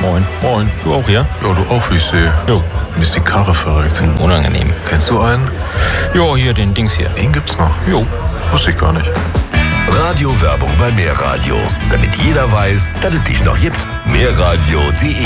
Moin. Moin. Du auch hier? Ja, du auch, wie ich sehe. Jo. Mir ist die Karre verrückt. Unangenehm. Kennst du einen? Jo, hier, den Dings hier. Den gibt's noch. Jo. Wusste ich gar nicht. Radiowerbung bei Mehrradio. Damit jeder weiß, dass es dich noch gibt. Mehrradio.de